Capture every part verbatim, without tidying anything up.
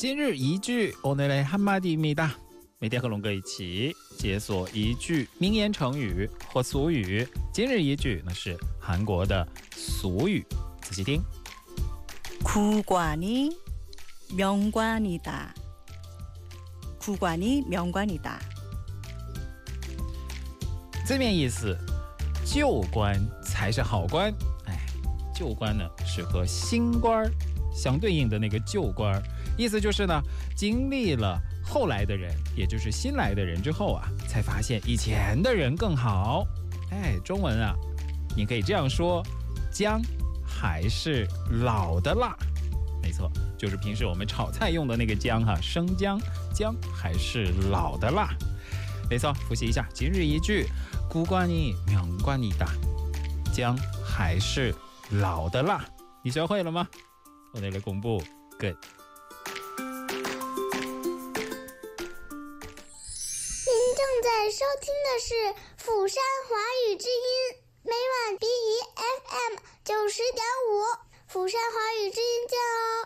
今日一句오늘의 한마디입니다。每天和龙哥一起解锁一句名言成语或俗语。今日一句呢是韩国的俗语，仔细听。 구관이 명관이다. 구관이 명관이다. 字面意思，旧官才是好官。哎，旧官呢是和新官相对应的那个旧官，意思就是呢，经历了后来的人，也就是新来的人之后啊，才发现以前的人更好。哎，中文啊，你可以这样说：姜还是老的辣。没错，就是平时我们炒菜用的那个姜哈，生姜，姜还是老的辣。没错，复习一下今日一句：구관이 명관이다。姜还是老的辣。你学会了吗？我那个公布 ，good。 您正在收听的是釜山华语之音，每晚 B E F M 九十点五，釜山华语之音见哦。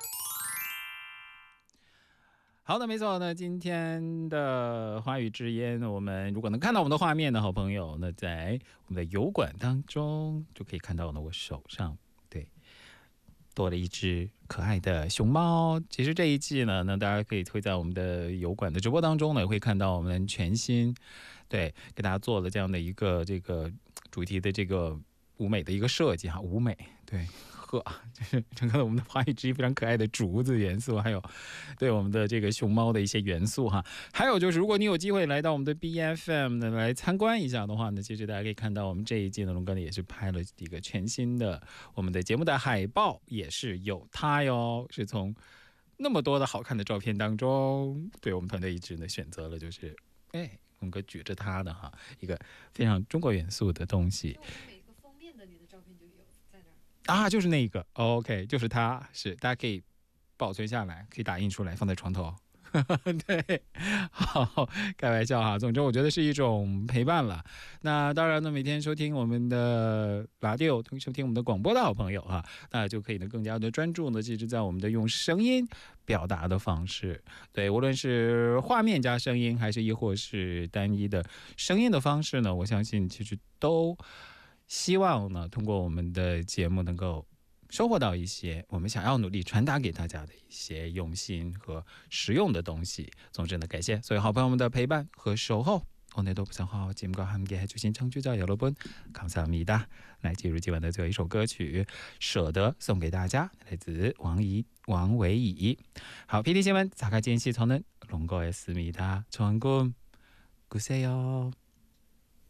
好的，没错。那今天的华语之音，我们如果能看到我们的画面的好朋友，那在我们的油管当中就可以看到呢，我手上对多了一只可爱的熊猫。其实这一季呢，那大家可以会在我们的油管的直播当中呢，会看到我们全新对给大家做了这样的一个这个主题的这个舞美的一个设计哈，舞美对。呵，就是整个我们的华语之一非常可爱的竹子元素，还有对我们的这个熊猫的一些元素哈。还有就是，如果你有机会来到我们的 B F M 呢来参观一下的话呢，其实大家可以看到我们这一季呢，龙哥呢也是拍了一个全新的我们的节目的海报，也是有它哟，是从那么多的好看的照片当中，对我们团队一直呢选择了就是哎龙哥举着它的哈一个非常中国元素的东西。 每个封面的你的照片就有在那儿。 啊，就是那个 ，OK， 就是它，是大家可以保存下来，可以打印出来放在床头。对，好，开玩笑哈。总之，我觉得是一种陪伴了。那当然呢，每天收听我们的 radio， 收听我们的广播的好朋友哈，那就可以呢更加的专注呢，其实在我们的用声音表达的方式。对，无论是画面加声音，还是亦或是单一的声音的方式呢，我相信其实都。希望呢，通过我们的节目能够收获到一些我们想要努力传达给大家的一些用心和实用的东西。总之呢，感谢所有好朋友们的陪伴和守候。오늘도 부산화节目과 함께 해주신 청취자 여러분 감사합니다。来进入今晚的最后一首歌曲，舍得送给大家，来自王怡王维怡。好，피디新闻，打开间隙저는 롱거였습니다。좋은 꿈 꾸세요。